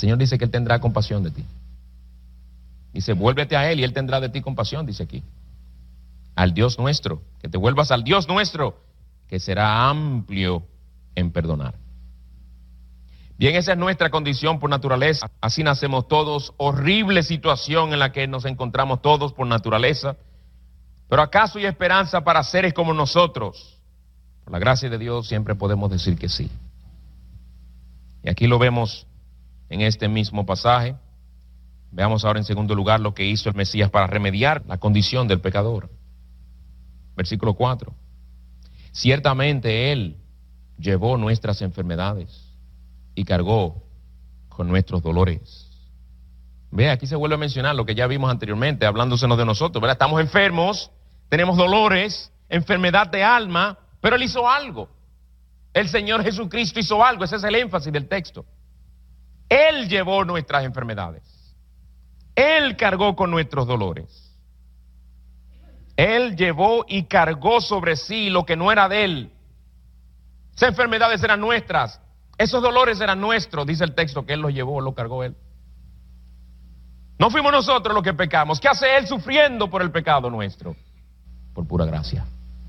Señor dice que Él tendrá compasión de ti. Dice, vuélvete a Él y Él tendrá de ti compasión, dice aquí. Al Dios nuestro, que te vuelvas al Dios nuestro, que será amplio en perdonar. Bien, esa es nuestra condición por naturaleza. Así nacemos todos. Horrible situación en la que nos encontramos todos por naturaleza. Pero ¿acaso hay esperanza para seres como nosotros? Por la gracia de Dios siempre podemos decir que sí. Y aquí lo vemos en este mismo pasaje. Veamos ahora en segundo lugar lo que hizo el Mesías para remediar la condición del pecador. Versículo 4. Ciertamente Él llevó nuestras enfermedades y cargó con nuestros dolores. Ve, aquí se vuelve a mencionar lo que ya vimos anteriormente, hablándosenos de nosotros, ¿verdad? Estamos enfermos, tenemos dolores, enfermedad de alma, pero Él hizo algo. El Señor Jesucristo hizo algo, ese es el énfasis del texto. Él llevó nuestras enfermedades. Él cargó con nuestros dolores. Él llevó y cargó sobre sí lo que no era de Él. Esas enfermedades eran nuestras. Esos dolores eran nuestros, dice el texto, que Él los llevó, los cargó Él. No fuimos nosotros los que pecamos. ¿Qué hace Él sufriendo por el pecado nuestro? Por pura gracia.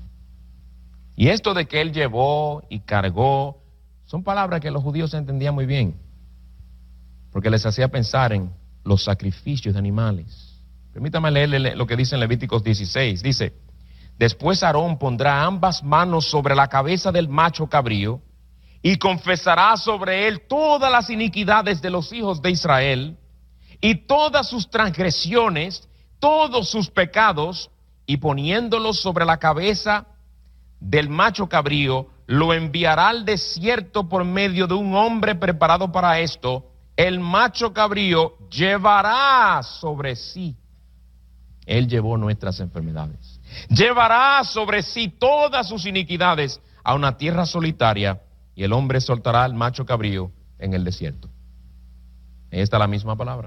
Y esto de que Él llevó y cargó, son palabras que los judíos entendían muy bien, porque les hacía pensar en los sacrificios de animales. Permítame leerle lo que dice en Levíticos 16. Dice, después Aarón pondrá ambas manos sobre la cabeza del macho cabrío y confesará sobre él todas las iniquidades de los hijos de Israel y todas sus transgresiones, todos sus pecados, y poniéndolos sobre la cabeza del macho cabrío, lo enviará al desierto por medio de un hombre preparado para esto. El macho cabrío llevará sobre sí. Él llevó nuestras enfermedades. Llevará sobre sí todas sus iniquidades a una tierra solitaria, y el hombre soltará al macho cabrío en el desierto. Esta es la misma palabra.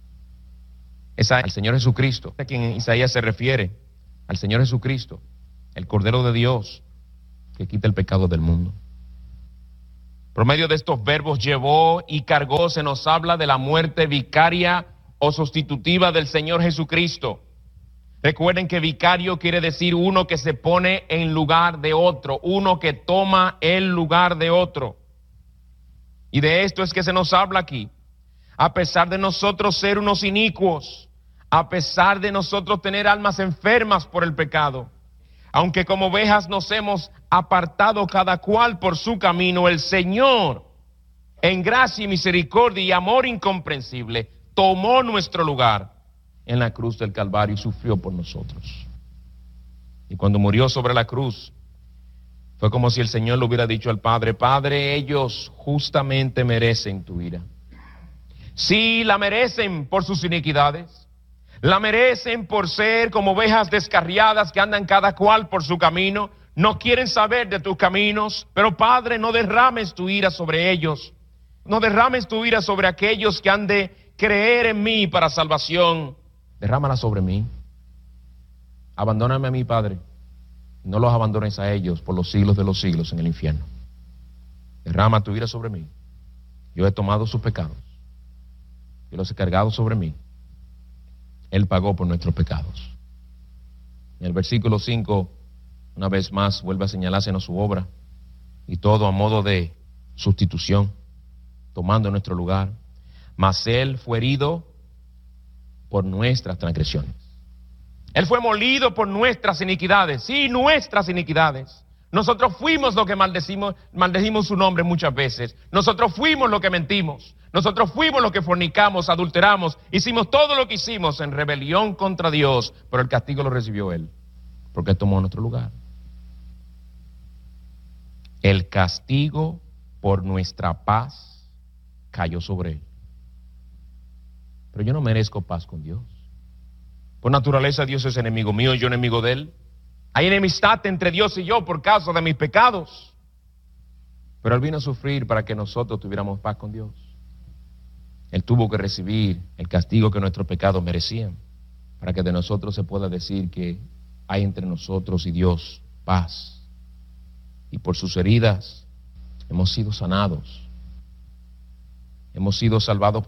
Es al Señor Jesucristo, a quien Isaías se refiere, al Señor Jesucristo, el Cordero de Dios, que quita el pecado del mundo. Por medio de estos verbos llevó y cargó, se nos habla de la muerte vicaria o sustitutiva del Señor Jesucristo. Recuerden que vicario quiere decir uno que se pone en lugar de otro, uno que toma el lugar de otro. Y de esto es que se nos habla aquí. A pesar de nosotros ser unos inicuos, a pesar de nosotros tener almas enfermas por el pecado, aunque como ovejas nos hemos apartado cada cual por su camino, el Señor, en gracia y misericordia y amor incomprensible, tomó nuestro lugar en la cruz del Calvario y sufrió por nosotros. Y cuando murió sobre la cruz, fue como si el Señor le hubiera dicho al Padre, Padre, ellos justamente merecen tu ira. Sí, la merecen por sus iniquidades, la merecen por ser como ovejas descarriadas que andan cada cual por su camino, no quieren saber de tus caminos, pero Padre, no derrames tu ira sobre ellos, no derrames tu ira sobre aquellos que han de creer en mí para salvación, derrámala sobre mí. Abandóname a mí, Padre, no los abandones a ellos por los siglos de los siglos en el infierno. Derrama tu ira sobre mí. Yo he tomado sus pecados, yo los he cargado sobre mí. Él pagó por nuestros pecados. En el versículo 5, una vez más, vuelve a señalársenos su obra, y todo a modo de sustitución, tomando nuestro lugar. Mas Él fue herido por nuestras transgresiones. Él fue molido por nuestras iniquidades, sí, nuestras iniquidades. Nosotros fuimos los que maldecimos su nombre muchas veces. Nosotros fuimos los que mentimos. Nosotros fuimos los que fornicamos, adulteramos, hicimos todo lo que hicimos en rebelión contra Dios, pero el castigo lo recibió Él, porque Él tomó nuestro lugar. El castigo por nuestra paz cayó sobre Él. Pero yo no merezco paz con Dios. Por naturaleza Dios es enemigo mío y yo enemigo de Él. Hay enemistad entre Dios y yo por causa de mis pecados. Pero Él vino a sufrir para que nosotros tuviéramos paz con Dios. Él tuvo que recibir el castigo que nuestros pecados merecían, para que de nosotros se pueda decir que hay entre nosotros y Dios paz. Y por sus heridas hemos sido sanados. Hemos sido salvados